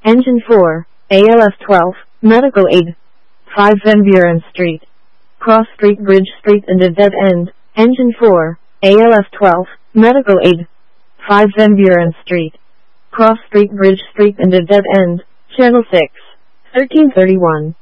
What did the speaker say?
Engine 4, ALF 12, Medical Aid. 5 Van Buren Street. Cross Street, Bridge Street and a dead end. Engine 4, ALF 12, Medical Aid. 5 Van Buren Street. Cross Street, Bridge Street and a dead end. Channel 6, 1331.